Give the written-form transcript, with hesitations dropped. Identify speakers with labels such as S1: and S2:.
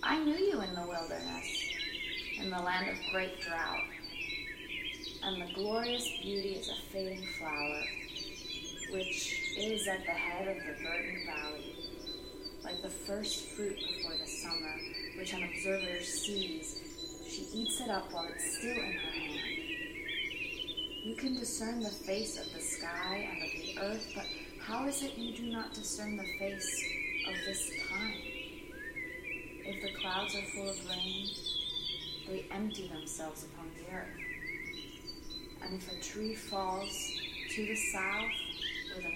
S1: I knew you in the wilderness, in the land of great drought, and the glorious beauty is a fading flower, which is at the head of the verdant valley, like the first fruit before the summer, which an observer sees. She eats it up while it's still in her hand. You can discern the face of the sky and of the earth, but how is it you do not discern the face of this time? If the clouds are full of rain, they empty themselves upon the earth. And if a tree falls to the south